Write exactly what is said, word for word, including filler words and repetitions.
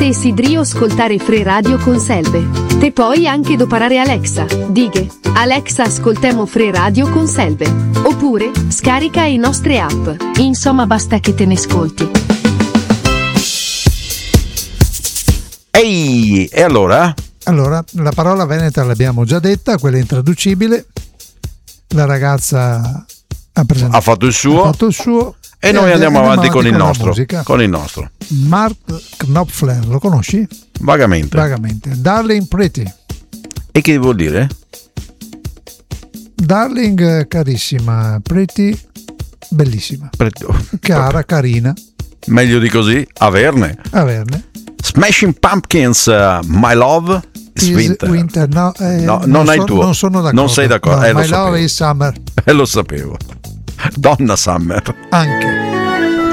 te desideri ascoltare Free Radio con Selve. Te puoi anche doparare Alexa. Dighe, Alexa ascoltemo Free Radio con Selve. Oppure, scarica i nostre app. Insomma basta che te ne ascolti. Ehi, e allora? Allora, la parola veneta l'abbiamo già detta, quella intraducibile. La ragazza ha, presentato, ha fatto il suo. Ha fatto il suo e, e noi andiamo, andiamo avanti, avanti con, con il nostro. Musica. Con il nostro. Mark Knopfler, lo conosci? Vagamente. Vagamente. Darling Pretty. E che vuol dire? Darling, carissima, Pretty, bellissima. Pretty. Cara, carina. Meglio di così, averne. Averne. Smashing Pumpkins, uh, My Love is, is Winter. winter. No, eh, no, non, non hai so, il tuo. Non sono d'accordo. Non sei d'accordo. No, eh, My lo Love is Summer. E eh, lo sapevo. Donna Summer. Anche.